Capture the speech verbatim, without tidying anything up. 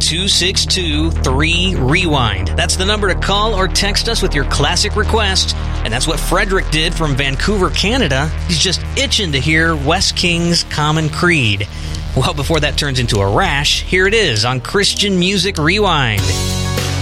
two six two, three, rewind. That's the number to call or text us with your classic request. And that's what Frederick did from Vancouver, Canada. He's just itching to hear Wes King's Common Creed. Well, before that turns into a rash, here it is on Christian Music Rewind.